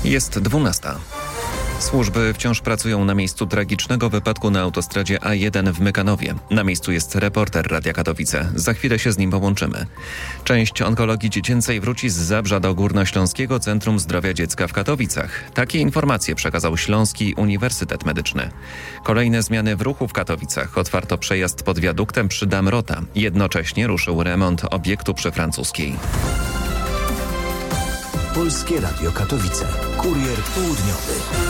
Jest 12. Służby wciąż pracują na miejscu tragicznego wypadku na autostradzie A1 w Mykanowie. Na miejscu jest reporter Radia Katowice. Za chwilę się z nim połączymy. Część onkologii dziecięcej wróci z Zabrza do Górnośląskiego Centrum Zdrowia Dziecka w Katowicach. Takie informacje przekazał Śląski Uniwersytet Medyczny. Kolejne zmiany w ruchu w Katowicach. Otwarto przejazd pod wiaduktem przy Damrota. Jednocześnie ruszył remont obiektu przy Francuskiej. Polskie Radio Katowice. Kurier południowy.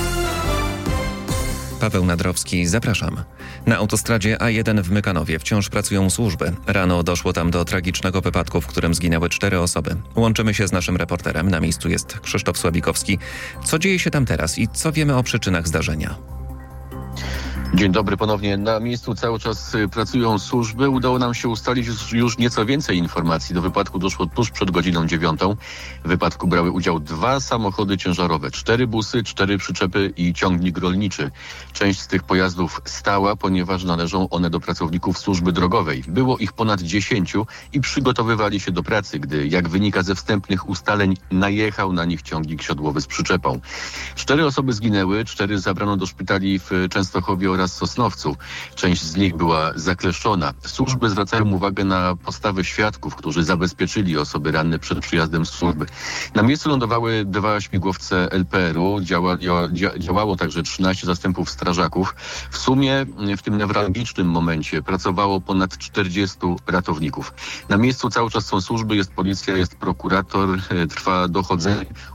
Paweł Nadrowski, zapraszam. Na autostradzie A1 w Mykanowie wciąż pracują służby. Rano doszło tam do tragicznego wypadku, w którym zginęły 4 osoby. Łączymy się z naszym reporterem. Na miejscu jest Krzysztof Słabikowski. Co dzieje się tam teraz i co wiemy o przyczynach zdarzenia? Dzień dobry ponownie. Na miejscu cały czas pracują służby. Udało nam się ustalić już nieco więcej informacji. Do wypadku doszło tuż przed godziną 9. W wypadku brały udział 2 samochody ciężarowe, 4 busy, 4 przyczepy i ciągnik rolniczy. Część z tych pojazdów stała, ponieważ należą one do pracowników służby drogowej. Było ich ponad 10 i przygotowywali się do pracy, gdy, jak wynika ze wstępnych ustaleń, najechał na nich ciągnik siodłowy z przyczepą. 4 osoby zginęły, 4 zabrano do szpitali w Częstochowie oraz Sosnowcu. Część z nich była zakleszczona. Służby zwracają uwagę na postawę świadków, którzy zabezpieczyli osoby ranne przed przyjazdem służby. Na miejscu lądowały 2 śmigłowce LPR-u. Działało także 13 zastępów strażaków. W sumie w tym newralgicznym momencie pracowało ponad 40 ratowników. Na miejscu cały czas są służby, jest policja, jest prokurator, trwa dochodzenie.